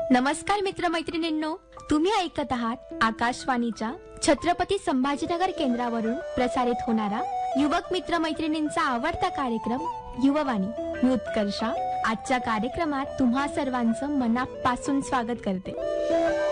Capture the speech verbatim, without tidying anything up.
नमस्कार मित्रमैत्रिणींनो, तुम्ही ऐकत आहात आकाशवाणीच्या छत्रपती संभाजीनगर केंद्रावरून प्रसारित होणारा युवक मित्रमैत्रिणींचा आवडता कार्यक्रम युववाणी. मी उत्कर्षा आजच्या कार्यक्रमात तुम्हा सर्वांचं मनापासून स्वागत करते.